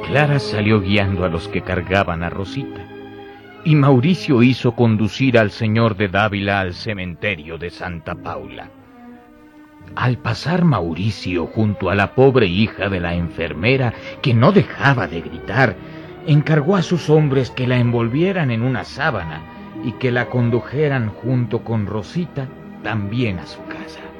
Clara salió guiando a los que cargaban a Rosita, y Mauricio hizo conducir al señor de Dávila al cementerio de Santa Paula. Al pasar Mauricio junto a la pobre hija de la enfermera, que no dejaba de gritar, encargó a sus hombres que la envolvieran en una sábana y que la condujeran junto con Rosita también a su casa.